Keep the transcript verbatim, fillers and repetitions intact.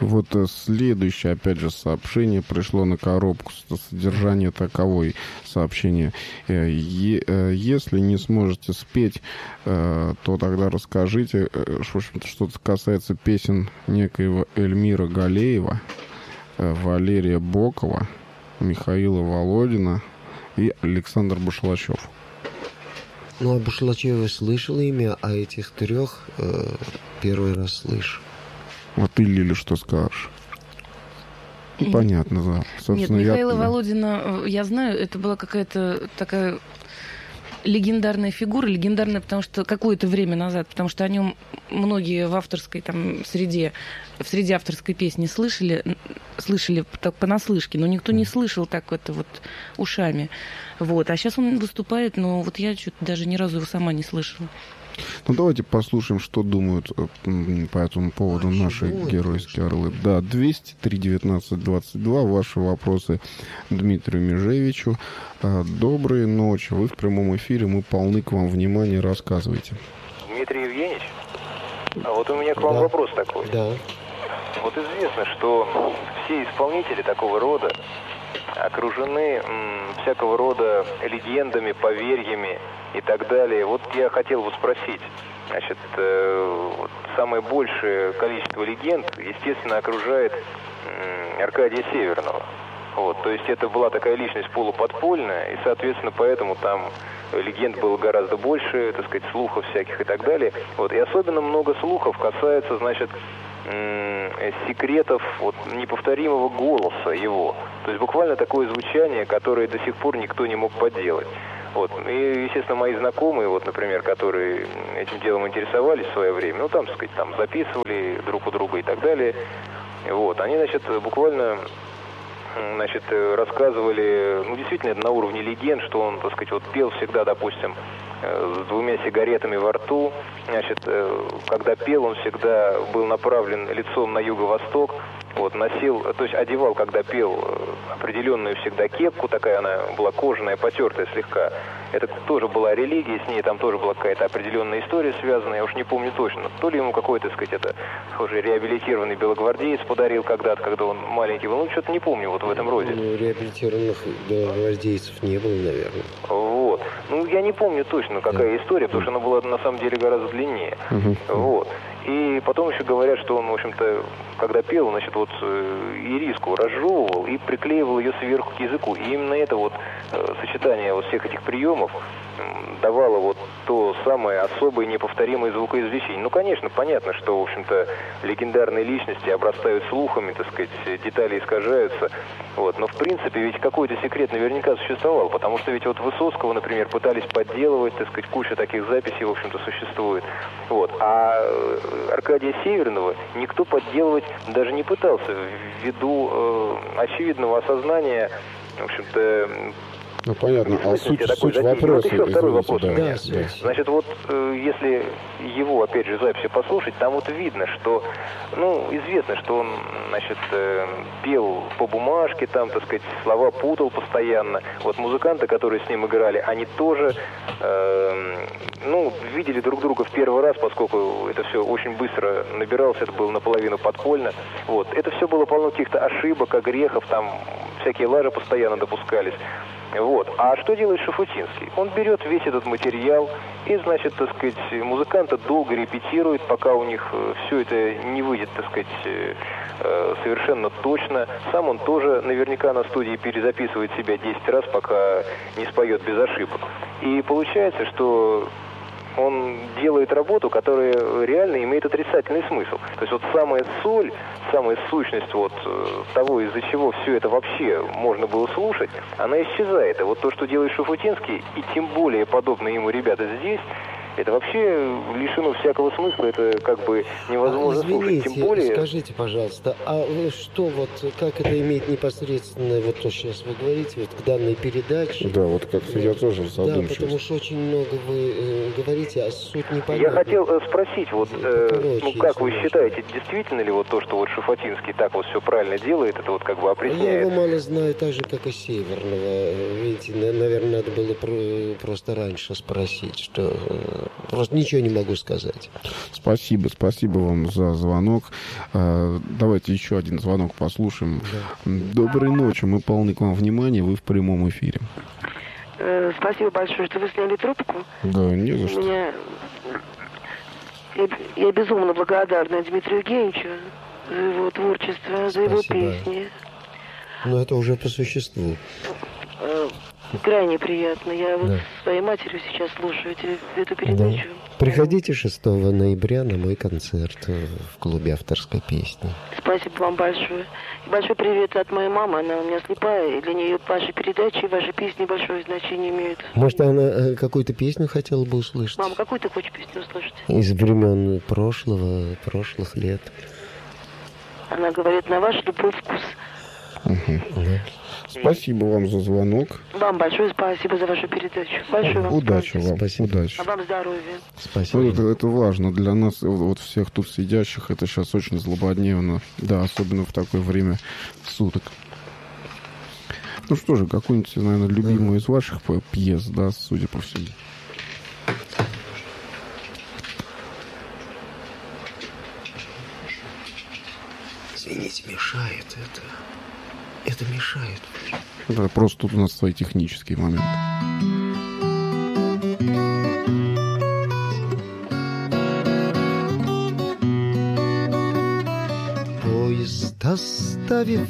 Вот э, следующее, опять же, сообщение пришло на коробку. Содержание таковое сообщение. Э, е, э, если не сможете спеть, э, то тогда расскажите, э, что-то касается песен некоего Эльмира Галеева, э, Валерия Бокова, Михаила Володина и Александр Башлачев. Ну, о Башлачеве слышал имя, а этих трех э, первый раз слышу. Вот ты, Лили, что скажешь? Ну, понятно, да. Собственно, Нет, Михаила я... Володина, я знаю, это была какая-то такая легендарная фигура, легендарная, потому что какое-то время назад, потому что о нем многие в авторской там среде, в среде авторской песни слышали, слышали так понаслышке, но никто не слышал так это вот ушами. Вот. А сейчас он выступает, но вот я что-то даже ни разу его сама не слышала. Ну, давайте послушаем, что думают по этому поводу наши геройские орлы. Да, двести три девятнадцать двадцать два. Ваши вопросы Дмитрию Межевичу. Доброй ночи. Вы в прямом эфире. Мы полны к вам внимания. Рассказывайте. Дмитрий Евгеньевич, а вот у меня к вам да. вопрос такой. Да. Вот известно, что все исполнители такого рода окружены м, всякого рода легендами, поверьями и так далее. Вот я хотел бы спросить, значит, э, вот самое большее количество легенд, естественно, окружает э, Аркадия Северного. Вот, то есть это была такая личность полуподпольная, и, соответственно, поэтому там легенд было гораздо больше, так сказать, слухов всяких и так далее. Вот, и особенно много слухов касается, значит, секретов вот, неповторимого голоса его. То есть буквально такое звучание, которое до сих пор никто не мог подделать. Вот. И, естественно, мои знакомые, вот, например, которые этим делом интересовались в свое время, ну, там, так сказать, там записывали друг у друга и так далее. Вот. Они, значит, буквально... Значит, рассказывали, ну, действительно, это на уровне легенд, что он, так сказать, вот пел всегда, допустим, с двумя сигаретами во рту. Значит, когда пел, он всегда был направлен лицом на юго-восток. Вот, носил, то есть одевал, когда пел, определенную всегда кепку, такая она была кожаная, потертая слегка. Это тоже была религия, с ней там тоже была какая-то определенная история связанная, я уж не помню точно. То ли ему какой-то, так сказать, это, схоже, реабилитированный белогвардеец подарил когда-то, когда он маленький был. Ну, что-то не помню, вот в этом роде. Ну, реабилитированных белогвардейцев не было, наверное. Вот. Ну, я не помню точно, какая да. история, потому что она была, на самом деле, гораздо длиннее. Uh-huh. Вот. И потом еще говорят, что он, в общем-то, когда пел, значит, вот ириску разжевывал и приклеивал ее сверху к языку. И именно это вот сочетание вот всех этих приемов давало вот то самое особое неповторимое звукоизвлечение. Ну, конечно, понятно, что, в общем-то, легендарные личности обрастают слухами, так сказать, детали искажаются. Вот. Но, в принципе, ведь какой-то секрет наверняка существовал, потому что ведь вот Высоцкого, например, пытались подделывать, так сказать, куча таких записей, в общем-то, существует. Вот. А Аркадия Северного никто подделывать даже не пытался, ввиду э, очевидного осознания, в общем-то... Ну, понятно. А суть, суть вопроса... Вот еще второй вопрос да, у меня. Да. Значит, вот э, если его, опять же, записи послушать, там вот видно, что, ну, известно, что он, значит, э, пел по бумажке, там, так сказать, слова путал постоянно. Вот музыканты, которые с ним играли, они тоже, э, ну, видели друг друга в первый раз, поскольку это все очень быстро набиралось, это было наполовину подпольно. Вот. Это все было полно каких-то ошибок, огрехов, там всякие лажи постоянно допускались. Вот. А что делает Шафутинский? Он берет весь этот материал и, значит, так сказать, музыканты долго репетируют, пока у них все это не выйдет, так сказать, совершенно точно. Сам он тоже наверняка на студии перезаписывает себя десять раз, пока не споет без ошибок. И получается, что он делает работу, которая реально имеет отрицательный смысл. То есть вот самая соль, самая сущность вот того, из-за чего все это вообще можно было слушать, она исчезает. И вот то, что делает Шафутинский, и тем более подобные ему ребята здесь, это вообще лишено всякого смысла, это как бы невозможно а, извините, слушать. Тем более... скажите, пожалуйста, а что вот, как это имеет непосредственно, вот то, что сейчас вы говорите, вот к данной передаче? Да, вот как-то я тоже задумчиваюсь. Да, потому что очень много вы э, говорите, а суть непонятна. Я хотел э, спросить, вот, э, ну как вы считаете, действительно ли вот то, что вот Шафутинский так вот все правильно делает, это вот как бы определяет? Я его мало знаю, так же, как и Северного. Видите, наверное, надо было про- просто раньше спросить, что... Просто ничего не могу сказать. Спасибо, спасибо вам за звонок. Давайте еще один звонок послушаем. Да. Доброй ночи, мы полны к вам внимания, вы в прямом эфире. Спасибо большое, что вы сняли трубку. Да, не за что. Меня... Я, я безумно благодарна Дмитрию Евгеньевичу за его творчество, за его песни. Но это уже по существу. Крайне приятно. Я вот да. с своей матерью сейчас слушаю эти, эту передачу. Да. Приходите шестого ноября на мой концерт в клубе авторской песни. Спасибо вам большое. И большой привет от моей мамы. Она у меня слепая. И для нее ваши передачи, ваши песни большое значение имеют. Может, она какую-то песню хотела бы услышать? Мама, какую ты хочешь песню услышать? Из времен прошлого, прошлых лет. Она говорит, на ваш любой вкус. Угу. Да. Спасибо вам за звонок. Вам большое спасибо за вашу передачу. Большое вам удачи вам. Спасибо. Удачи. А вам здоровья. Спасибо. Вот это, это важно для нас, вот всех тут сидящих. Это сейчас очень злободневно. Да, особенно в такое время суток. Ну что же, какую-нибудь, наверное, любимую из ваших пьес, да, судя по всему. Извините, мешает это. Это мешает. Да, просто тут у нас свои технические моменты. Поезд, оставив